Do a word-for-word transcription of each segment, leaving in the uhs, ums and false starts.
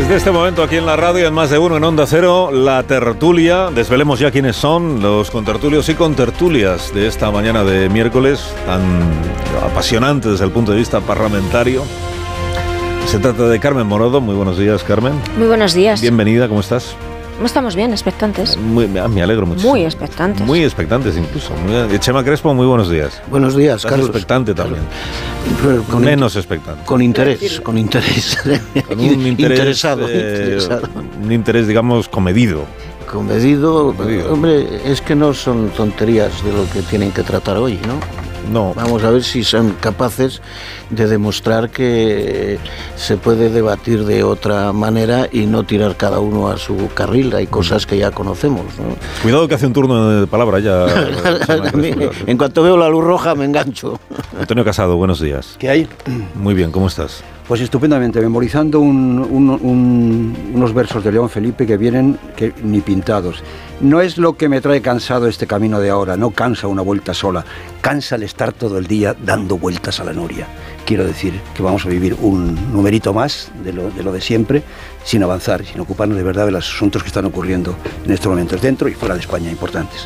Desde este momento aquí en la radio, en Más de Uno, en Onda Cero, la tertulia. Desvelemos ya quiénes son los contertulios y contertulias de esta mañana de miércoles, tan apasionante desde el punto de vista parlamentario. Se trata de Carmen Morodo. Muy buenos días, Carmen. Muy buenos días. Bienvenida, ¿cómo estás? Estamos bien, expectantes. Muy, me alegro mucho. Muy expectantes. Muy expectantes incluso. Muy, Chema Crespo, muy buenos días. Buenos días, Estás Carlos. expectante también. Con Menos expectante. Con interés, con interés. Con un interés, interesado, eh, interesado. Un interés, digamos, comedido. Comedido. Comedido. Hombre, es que no son tonterías de lo que tienen que tratar hoy, ¿no? No. Vamos a ver si son capaces de demostrar que se puede debatir de otra manera y no tirar cada uno a su carril. Hay cosas que ya conocemos, ¿no? Cuidado que hace un turno de palabra ya. En cuanto veo la luz roja me engancho. Antonio Casado, buenos días. ¿Qué hay? Muy bien, ¿cómo estás? Pues estupendamente, memorizando un, un, un, unos versos de León Felipe que vienen que, ni pintados. No es lo que me trae cansado este camino de ahora, no cansa una vuelta sola, cansa el estar todo el día dando vueltas a la noria. Quiero decir que vamos a vivir un numerito más de lo, de lo de siempre, sin avanzar, sin ocuparnos de verdad de los asuntos que están ocurriendo en estos momentos dentro y fuera de España, importantes.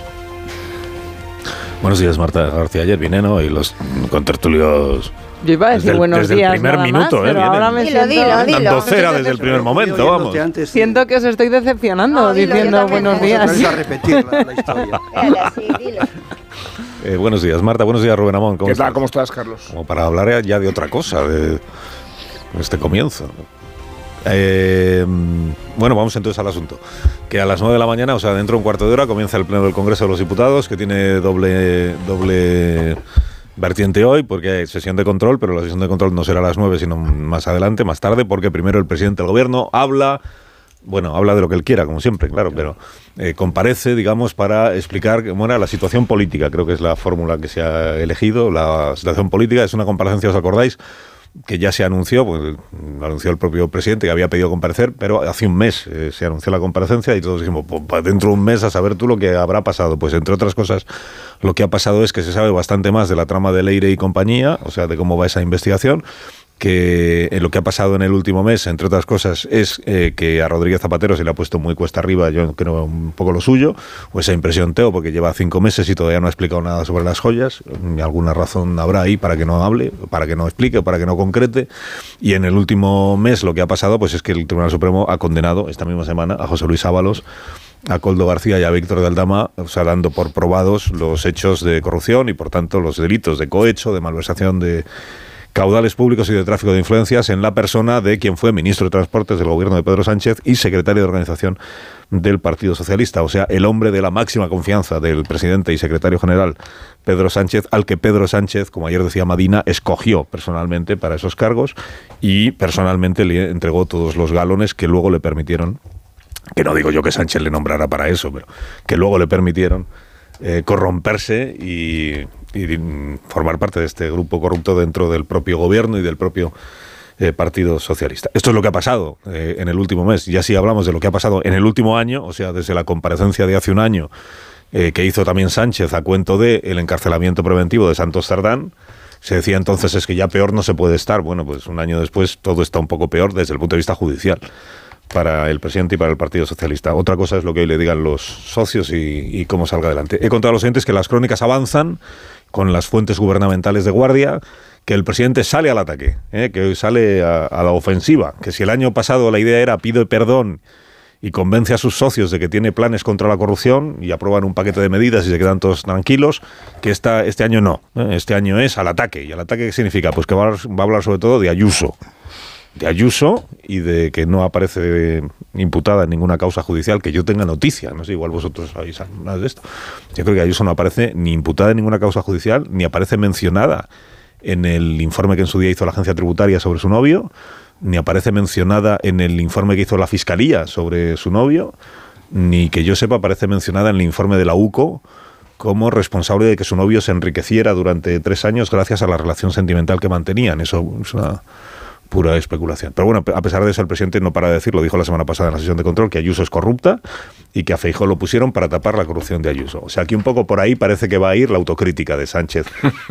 Buenos días, Marta García. Ayer Vineno y los contertulios. Yo iba a decir desde buenos el, desde días el primer nada minuto, más, ¿eh? pero ahora me Dilo, siento, dilo, dilo. Dando cera desde el primer momento, vamos. siento que os estoy decepcionando No, dilo, diciendo yo también. buenos Vamos días. a repetir la, la historia. Sí, dilo. Eh, buenos días, Marta. Buenos días, Rubén Amón. ¿Cómo ¿Qué estás? tal? ¿Cómo estás, Carlos? Como para hablar ya de otra cosa, de este comienzo. Eh, bueno, vamos entonces al asunto. Que a las nueve de la mañana, o sea, dentro de un cuarto de hora, comienza el pleno del Congreso de los Diputados, que tiene doble doble vertiente hoy, porque hay sesión de control, pero la sesión de control no será a las nueve, sino más adelante, más tarde, porque primero el presidente del Gobierno habla. Bueno, habla de lo que él quiera, como siempre, claro, pero eh, comparece, digamos, para explicar cómo era la situación política. Creo que es la fórmula que se ha elegido. La situación política es una comparecencia, ¿os acordáis?, que ya se anunció, pues lo anunció el propio presidente, que había pedido comparecer, pero hace un mes eh, se anunció la comparecencia y todos dijimos, pues dentro de un mes a saber tú lo que habrá pasado. Pues entre otras cosas, lo que ha pasado es que se sabe bastante más de la trama de Leire y compañía, o sea, de cómo va esa investigación, que en lo que ha pasado en el último mes, entre otras cosas, es eh, que a Rodríguez Zapatero se le ha puesto muy cuesta arriba, yo creo un poco lo suyo, o esa impresión Teo, porque lleva cinco meses y todavía no ha explicado nada sobre las joyas. Alguna razón habrá ahí para que no hable, para que no explique, para que no concrete. Y en el último mes lo que ha pasado pues es que el Tribunal Supremo ha condenado esta misma semana a José Luis Ábalos, a Koldo García y a Víctor de Aldama, o sea, dando por probados los hechos de corrupción y por tanto los delitos de cohecho, de malversación de caudales públicos y de tráfico de influencias en la persona de quien fue ministro de Transportes del gobierno de Pedro Sánchez y secretario de Organización del Partido Socialista, o sea, el hombre de la máxima confianza del presidente y secretario general Pedro Sánchez, al que Pedro Sánchez, como ayer decía Madina, escogió personalmente para esos cargos y personalmente le entregó todos los galones que luego le permitieron, que no digo yo que Sánchez le nombrara para eso, pero que luego le permitieron eh, corromperse y... y formar parte de este grupo corrupto dentro del propio gobierno y del propio eh, Partido Socialista. Esto es lo que ha pasado eh, en el último mes. Ya si hablamos de lo que ha pasado en el último año, o sea, desde la comparecencia de hace un año eh, que hizo también Sánchez a cuento de el encarcelamiento preventivo de Santos Cerdán, se decía entonces es que ya peor no se puede estar. Bueno, pues un año después todo está un poco peor desde el punto de vista judicial para el presidente y para el Partido Socialista. Otra cosa es lo que hoy le digan los socios y, y cómo salga adelante. He contado a los oyentes que las crónicas avanzan con las fuentes gubernamentales de guardia, que el presidente sale al ataque, ¿eh? que sale a, a la ofensiva, que si el año pasado la idea era pide perdón y convence a sus socios de que tiene planes contra la corrupción y aprueban un paquete de medidas y se quedan todos tranquilos, que esta, este año no, ¿eh? Este año es al ataque. ¿Y al ataque qué significa? Pues que va a, va a hablar sobre todo de Ayuso. de Ayuso y de que no aparece imputada en ninguna causa judicial que yo tenga noticia. No sé, igual vosotros sabéis nada de esto. Yo creo que Ayuso no aparece ni imputada en ninguna causa judicial, ni aparece mencionada en el informe que en su día hizo la agencia tributaria sobre su novio, ni aparece mencionada en el informe que hizo la Fiscalía sobre su novio, ni que yo sepa aparece mencionada en el informe de la U C O como responsable de que su novio se enriqueciera durante tres años gracias a la relación sentimental que mantenían. Eso es una, pura especulación. Pero bueno, a pesar de eso, el presidente no para de decirlo, dijo la semana pasada en la sesión de control que Ayuso es corrupta y que a Feijóo lo pusieron para tapar la corrupción de Ayuso. O sea, que un poco por ahí parece que va a ir la autocrítica de Sánchez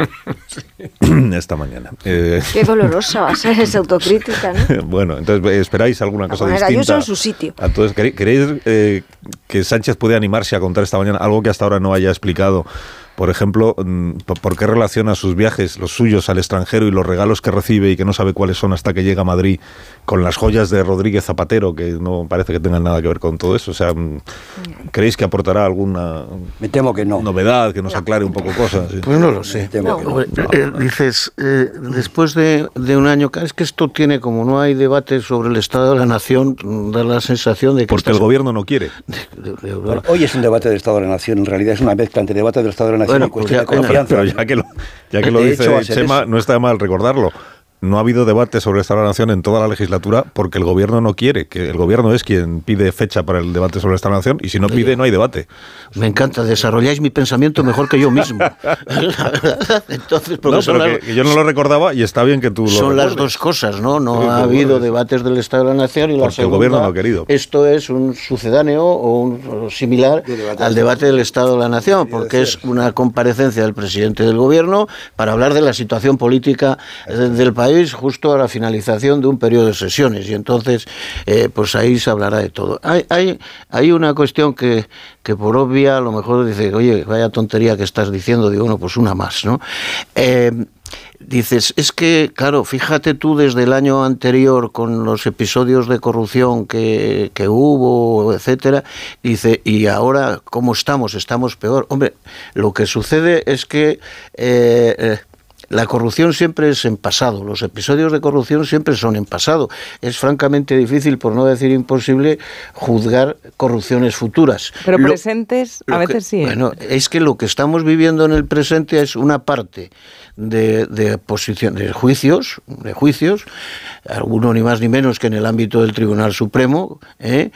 esta mañana. Eh, Qué dolorosa va a ser esa autocrítica, ¿no? Bueno, entonces, ¿esperáis alguna cosa distinta? Ayuso en su sitio. Entonces, ¿queréis eh, que Sánchez puede animarse a contar esta mañana algo que hasta ahora no haya explicado? Por ejemplo, ¿por qué relaciona sus viajes, los suyos al extranjero y los regalos que recibe y que no sabe cuáles son hasta que llega a Madrid, con las joyas de Rodríguez Zapatero, que no parece que tengan nada que ver con todo eso? O sea, ¿creéis que aportará alguna Me temo que no. novedad, que nos aclare un poco cosas? ¿Sí? Pues no lo sé. No. No. Eh, dices, eh, después de, de un año, es que esto tiene, como no hay debate sobre el estado de la nación, da la sensación de que... Porque el gobierno no quiere. De, de, de, Bueno, hoy es un debate del estado de la nación, en realidad es una mezcla entre debate del estado de la nación Bueno, y cuestión pues ya, de confianza. Pero ya que lo, ya que lo De dice hecho, va a ser Chema, eso. no está mal recordarlo. No ha habido debate sobre el estado de la nación en toda la legislatura porque el gobierno no quiere, que el gobierno es quien pide fecha para el debate sobre el estado de la nación y si no pide no hay debate. Me encanta, desarrolláis mi pensamiento mejor que yo mismo. La verdad. Entonces, porque No, son, pero las, que, que yo no lo recordaba y está bien que tú lo son las recuerdes. dos cosas, ¿no? No Sí, ha sí, habido sí. debates del estado de la nación y la Porque el segunda, gobierno no ha querido. Esto es un sucedáneo o un o similar De debate al debate del estado de la nación, porque es una comparecencia del presidente del gobierno para hablar de la situación política eh, del país justo a la finalización de un periodo de sesiones y entonces eh, pues ahí se hablará de todo. Hay, hay, hay una cuestión que, que por obvia a lo mejor dice, oye, vaya tontería que estás diciendo, digo, bueno, pues una más, ¿no? Eh, Dices, es que, claro, fíjate tú desde el año anterior con los episodios de corrupción que, que hubo, etcétera, dice, y ahora, ¿cómo estamos? Estamos peor. Hombre, lo que sucede es que eh, eh, la corrupción siempre es en pasado, los episodios de corrupción siempre son en pasado. Es francamente difícil, por no decir imposible, juzgar corrupciones futuras. Pero Lo- presentes a lo que- veces sí. ¿eh? Bueno, es que lo que estamos viviendo en el presente es una parte de, de posición, de juicios, de juicios, alguno ni más ni menos que en el ámbito del Tribunal Supremo, ¿eh?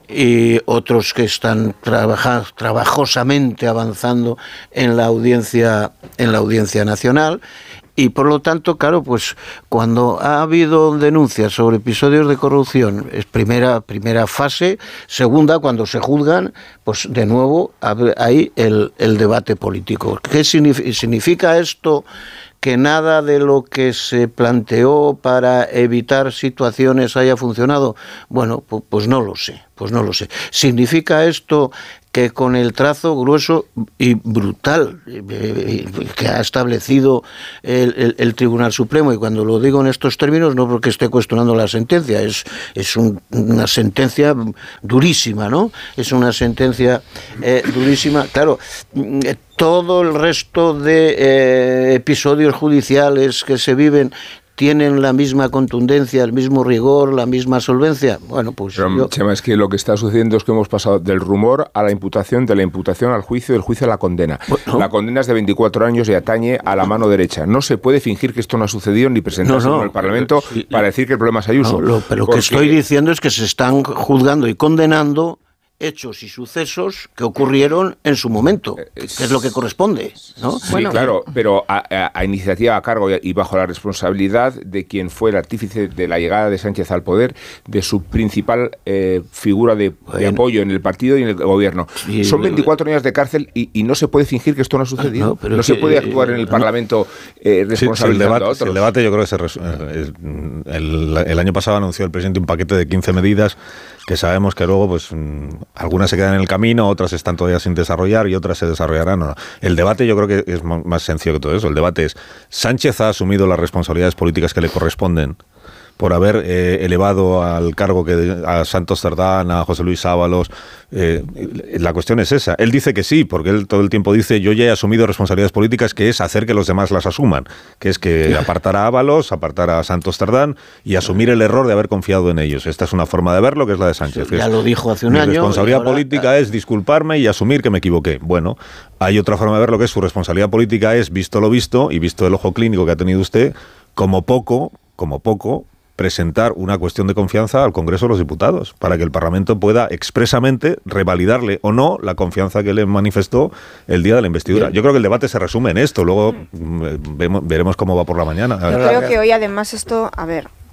Y otros que están trabaja, trabajosamente avanzando en la audiencia, en la audiencia nacional. Y por lo tanto, claro, pues cuando ha habido denuncias sobre episodios de corrupción, es primera, primera fase, segunda, cuando se juzgan, pues de nuevo abre ahí el, el debate político. ¿Qué significa, significa esto? Que nada de lo que se planteó para evitar situaciones haya funcionado. Bueno, pues, pues no lo sé, pues no lo sé. ¿Significa esto que con el trazo grueso y brutal eh, que ha establecido el, el, el Tribunal Supremo, y cuando lo digo en estos términos no porque esté cuestionando la sentencia, es, es un, una sentencia durísima, ¿no? Es una sentencia eh, durísima, claro. Eh, todo el resto de eh, episodios judiciales que se viven tienen la misma contundencia, el mismo rigor, la misma solvencia. Bueno, pues Pero, yo... Chema, es que lo que está sucediendo es que hemos pasado del rumor a la imputación, de la imputación al juicio, del juicio a la condena. Bueno. La condena es de veinticuatro años y atañe a la mano derecha. No se puede fingir que esto no ha sucedido ni presentarse No, no. en el Parlamento Sí. para decir que el problema es Ayuso. No, lo, pero lo Porque- que estoy diciendo es que se están juzgando y condenando hechos y sucesos que ocurrieron en su momento, que es lo que corresponde, ¿no? Sí, Bueno. claro, pero a, a- a iniciativa a cargo y bajo la responsabilidad de quien fue el artífice de la llegada de Sánchez al poder, de su principal eh, figura de, de Bueno. apoyo en el partido y en el gobierno. Sí, Son bueno. veinticuatro años de cárcel y, y no se puede fingir que esto no ha sucedido. No, No, pero se que, puede eh, actuar en el no. Parlamento eh, Sí, sí, el, responsabilizando a debate, sí, otros. el debate yo creo que se resu- eh, es- el, el año pasado anunció el presidente un paquete de quince medidas que sabemos que luego pues mm, algunas se quedan en el camino, otras están todavía sin desarrollar y otras se desarrollarán. No, no. El debate yo creo que es m- más sencillo que todo eso. El debate es, ¿Sánchez ha asumido las responsabilidades políticas que le corresponden por haber eh, elevado al cargo que de- a Santos Cerdán, a José Luis Ábalos? Eh, la cuestión es esa. Él dice que sí, porque él todo el tiempo dice, yo ya he asumido responsabilidades políticas, que es hacer que los demás las asuman, que es que apartar a Ábalos, apartar a Santos Cerdán y asumir el error de haber confiado en ellos. Esta es una forma de verlo, que es la de Sánchez. que Ya es, lo dijo hace un mi año. responsabilidad y ahora- política es disculparme y asumir que me equivoqué. Bueno, hay otra forma de verlo, que es su responsabilidad política es, visto lo visto y visto el ojo clínico que ha tenido usted, como poco, como poco, presentar una cuestión de confianza al Congreso de los Diputados para que el Parlamento pueda expresamente revalidarle o no la confianza que le manifestó el día de la investidura. Bien. Yo creo que el debate se resume en esto, luego mm, vemos, veremos cómo va por la mañana. Yo creo que hoy además esto, a ver,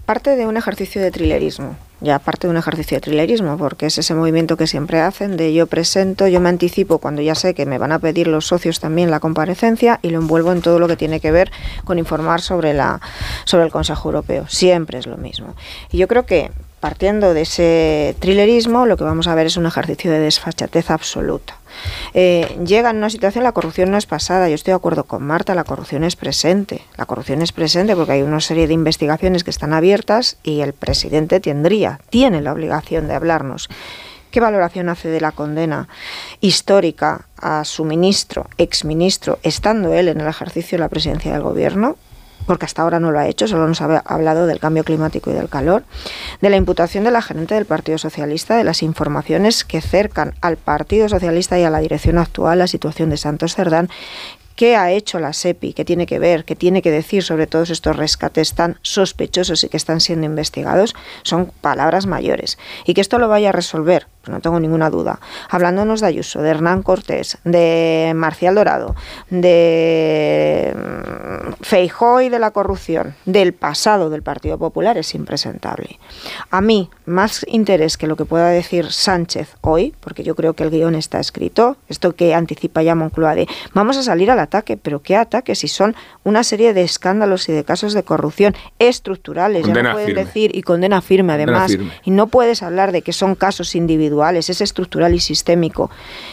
parte de un ejercicio de trilerismo. Ya parte de un ejercicio de trilerismo, porque es ese movimiento que siempre hacen de yo presento, yo me anticipo cuando ya sé que me van a pedir los socios también la comparecencia y lo envuelvo en todo lo que tiene que ver con informar sobre la sobre el Consejo Europeo. Siempre es lo mismo. Y yo creo que partiendo de ese trilerismo, lo que vamos a ver es un ejercicio de desfachatez absoluta. Eh, llega en una situación, la corrupción no es pasada, yo estoy de acuerdo con Marta, la corrupción es presente, la corrupción es presente porque hay una serie de investigaciones que están abiertas y el presidente tendría, tiene la obligación de hablarnos. ¿Qué valoración hace de la condena histórica a su ministro, exministro, estando él en el ejercicio de la presidencia del gobierno? Porque hasta ahora no lo ha hecho, solo nos ha hablado del cambio climático y del calor, de la imputación de la gerente del Partido Socialista, de las informaciones que cercan al Partido Socialista y a la dirección actual la situación de Santos Cerdán. ¿Qué ha hecho la SEPI? ¿Qué tiene que ver? ¿Qué tiene que decir sobre todos estos rescates tan sospechosos y que están siendo investigados? Son palabras mayores. Y que esto lo vaya a resolver, pues no tengo ninguna duda, hablándonos de Ayuso, de Hernán Cortés, de Marcial Dorado, de Feijóo y de la corrupción, del pasado del Partido Popular, es impresentable. A mí, más interés que lo que pueda decir Sánchez hoy, porque yo creo que el guión está escrito, esto que anticipa ya Moncloa de vamos a salir al ataque, pero ¿qué ataque? Si son una serie de escándalos y de casos de corrupción estructurales, condena ya no pueden firme. decir, y condena firme además, condena firme. Y no puedes hablar de que son casos individuales, es estructural y sistémico.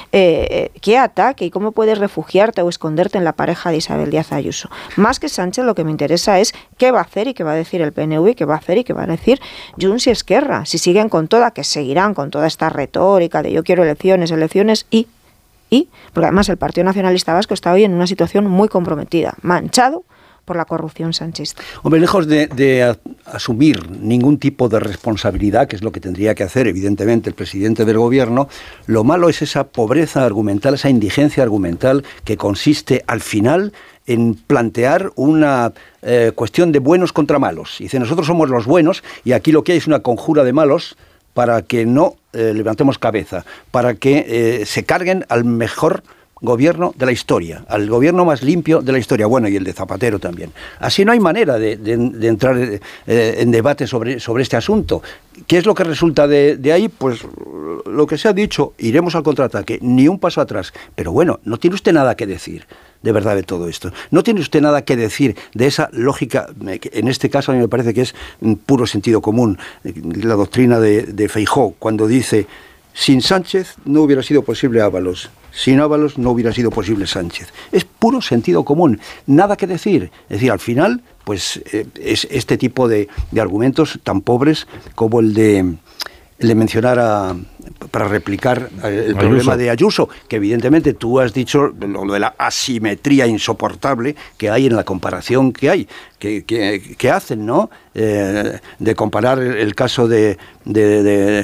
Eh, ¿Qué ataque? ¿Y cómo puedes refugiarte o esconderte en la pareja de Isabel Díaz Ayuso? Más que Sánchez, lo que me interesa es qué va a hacer y qué va a decir el P N V y qué va a hacer y qué va a decir Junts y Esquerra. Si siguen con toda, que seguirán con toda esta retórica de yo quiero elecciones, elecciones y Y, porque además el Partido Nacionalista Vasco está hoy en una situación muy comprometida, manchado por la corrupción sanchista. Hombre, lejos de, de a, asumir ningún tipo de responsabilidad, que es lo que tendría que hacer evidentemente el presidente del gobierno, lo malo es esa pobreza argumental, esa indigencia argumental que consiste al final en plantear una eh, cuestión de buenos contra malos. Dice, nosotros somos los buenos y aquí lo que hay es una conjura de malos para que no eh, levantemos cabeza, para que eh, se carguen al mejor gobierno de la historia, al gobierno más limpio de la historia, bueno, y el de Zapatero también. Así no hay manera de, de, de entrar eh, en debate sobre, sobre este asunto. ¿Qué es lo que resulta de, de ahí? Pues lo que se ha dicho, iremos al contraataque, ni un paso atrás. Pero bueno, no tiene usted nada que decir de verdad de todo esto. No tiene usted nada que decir de esa lógica, que en este caso a mí me parece que es puro sentido común, la doctrina de, de Feijóo, cuando dice, sin Sánchez no hubiera sido posible Ábalos, sin Ábalos no hubiera sido posible Sánchez. Es puro sentido común, nada que decir. Es decir, al final, pues eh, es este tipo de, de argumentos tan pobres como el de, el de mencionar a... para replicar el Ayuso. Problema de Ayuso, que evidentemente tú has dicho lo, lo de la asimetría insoportable que hay en la comparación que hay, que, que, que hacen, ¿no? Eh, de comparar el, el caso de, de, de,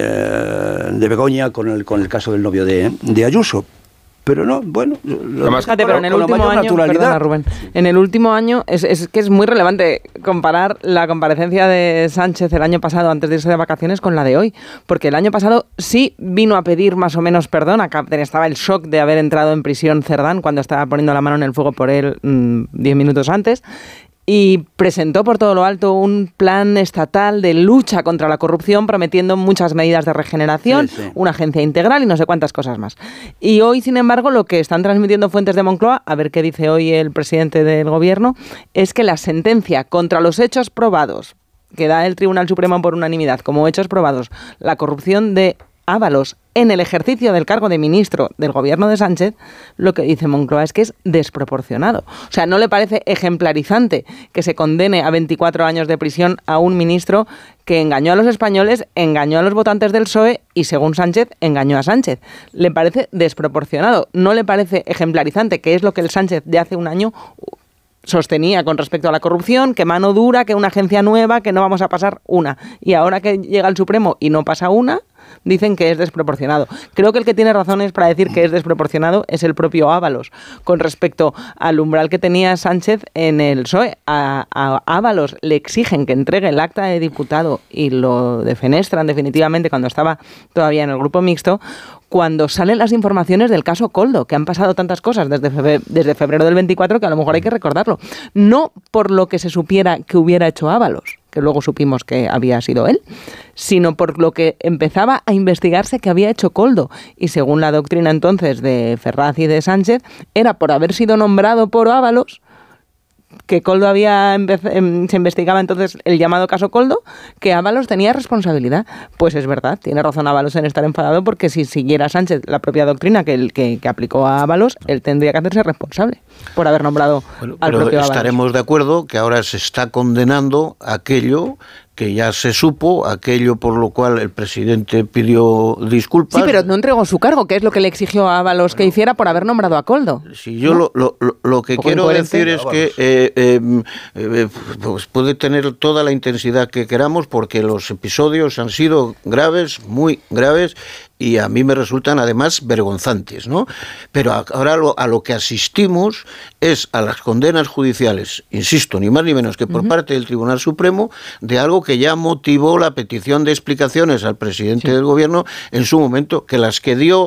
eh, de Begoña con el, con el caso del novio de, de Ayuso. Pero no, bueno, lo más, fíjate, pero en el último año, perdona, Rubén, en el último año es, es que es muy relevante comparar la comparecencia de Sánchez el año pasado antes de irse de vacaciones con la de hoy, porque el año pasado sí vino a pedir más o menos perdón, acá estaba el shock de haber entrado en prisión Cerdán cuando estaba poniendo la mano en el fuego por él mmm, diez minutos antes. Y presentó por todo lo alto un plan estatal de lucha contra la corrupción, prometiendo muchas medidas de regeneración, sí, sí. una agencia integral y no sé cuántas cosas más. Y hoy, sin embargo, lo que están transmitiendo fuentes de Moncloa, a ver qué dice hoy el presidente del gobierno, es que la sentencia contra los hechos probados, que da el Tribunal Supremo por unanimidad como hechos probados, la corrupción de Ábalos en el ejercicio del cargo de ministro del gobierno de Sánchez, lo que dice Moncloa es que es desproporcionado. O sea, ¿no le parece ejemplarizante que se condene a veinticuatro años de prisión a un ministro que engañó a los españoles, engañó a los votantes del P S O E y, según Sánchez, engañó a Sánchez? ¿Le parece desproporcionado? ¿No le parece ejemplarizante, que es lo que el Sánchez de hace un año sostenía con respecto a la corrupción, que mano dura, que una agencia nueva, que no vamos a pasar una? Y ahora que llega el Supremo y no pasa una, dicen que es desproporcionado. Creo que el que tiene razones para decir que es desproporcionado es el propio Ábalos, con respecto al umbral que tenía Sánchez en el P S O E. A, a Ábalos le exigen que entregue el acta de diputado y lo defenestran definitivamente cuando estaba todavía en el grupo mixto, cuando salen las informaciones del caso Koldo, que han pasado tantas cosas desde febrero, desde febrero del veinticuatro que a lo mejor hay que recordarlo. No por lo que se supiera que hubiera hecho Ábalos, que luego supimos que había sido él, sino por lo que empezaba a investigarse que había hecho Koldo. Y según la doctrina entonces de Ferraz y de Sánchez, era por haber sido nombrado por Ábalos, que Koldo había se investigaba entonces el llamado caso Koldo, que Ábalos tenía responsabilidad. Pues es verdad, tiene razón Ábalos en estar enfadado, porque si siguiera Sánchez la propia doctrina que, que, que aplicó a Ábalos, él tendría que hacerse responsable por haber nombrado bueno, al pero propio Ábalos. Estaremos de acuerdo que ahora se está condenando aquello que ya se supo, aquello por lo cual el presidente pidió disculpas. Sí, pero no entregó su cargo, que es lo que le exigió a Ábalos bueno, que hiciera por haber nombrado a Koldo. Si yo ¿no? lo, lo, lo que quiero decir es que eh, eh, eh, pues puede tener toda la intensidad que queramos, porque los episodios han sido graves, muy graves, y a mí me resultan además vergonzantes, ¿no? Pero ahora lo, a lo que asistimos es a las condenas judiciales, insisto, ni más ni menos que por uh-huh. parte del Tribunal Supremo, de algo que ya motivó la petición de explicaciones al presidente sí. del gobierno en su momento, que las que dio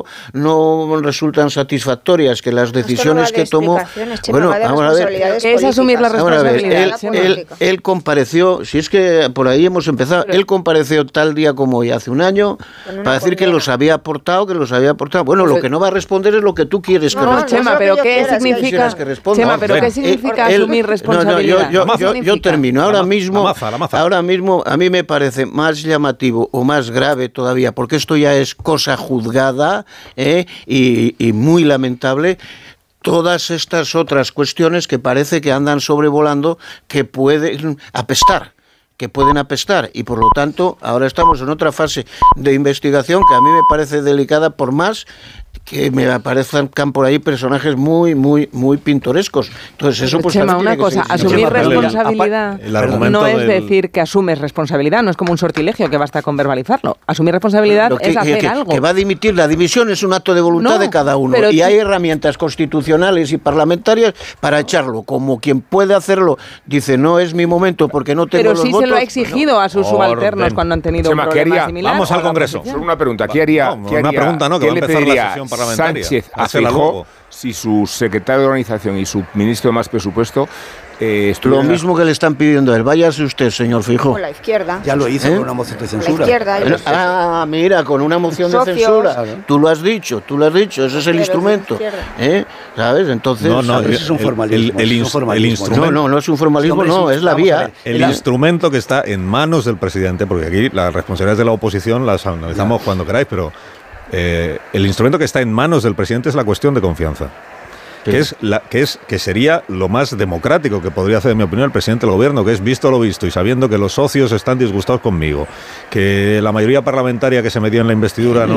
no resultan satisfactorias, que las decisiones que, no que tomó... Chema, bueno, vamos a ver, es asumir la responsabilidad. Él, él, él compareció, si es que por ahí hemos empezado, pero, él compareció tal día como hoy, hace un año, para decir condena. que los había aportado, que los había aportado. Bueno, pues, lo que no va a responder es lo que tú quieres no, que no, responda. Chema, pero ¿qué significa, Chema, pero ¿qué significa él, asumir responsabilidad? No, no, yo, yo, yo, yo termino. Ahora la mismo, la maza, la maza. ahora mismo a mí me parece más llamativo o más grave todavía, porque esto ya es cosa juzgada ¿eh? y, y muy lamentable, todas estas otras cuestiones que parece que andan sobrevolando, que pueden apestar. que pueden apestar, y por lo tanto ahora estamos en otra fase de investigación que a mí me parece delicada, por más que me aparezcan por ahí personajes muy, muy, muy pintorescos. Entonces eso pues Chema, una cosa, asumir Chema, responsabilidad el, el no es del... decir que asumes responsabilidad, no es como un sortilegio que basta con verbalizarlo. Asumir responsabilidad que, es hacer que, algo. Que va a dimitir, la dimisión es un acto de voluntad no, de cada uno, y hay herramientas constitucionales y parlamentarias para echarlo, como quien puede hacerlo, dice, no es mi momento porque no tengo pero los sí votos. Pero sí se lo ha exigido bueno, a sus subalternos orden. Cuando han tenido Chema, un problema similar. Vamos al Congreso. Solo una pregunta, ¿qué haría? No, ¿qué una haría, pregunta, no, que va a empezar la sesión parlamentaria. Sánchez a Feijóo si su secretario de organización y su ministro de más presupuesto eh, lo mismo que le están pidiendo a él? Váyase usted, señor Feijóo. Con la izquierda. Ya lo hizo ¿Eh? con una moción de censura. La izquierda. Pero, ah, mira, con una moción de censura. Claro. Tú lo has dicho, tú lo has dicho, ese es el instrumento. ¿Eh? ¿Sabes? Entonces, no, no, ¿sabes? El, es un formalismo. El, el, el, es un formalismo. El instrumento, no, no, no es un formalismo, sí, no, es la vía. El la... instrumento que está en manos del presidente, porque aquí las responsabilidades de la oposición las analizamos ya. cuando queráis, pero eh, el instrumento que está en manos del presidente es la cuestión de confianza. Sí. Que es la que es que sería lo más democrático que podría hacer, en mi opinión, el presidente del gobierno, que es visto lo visto y sabiendo que los socios están disgustados conmigo, que la mayoría parlamentaria que se metió en la investidura no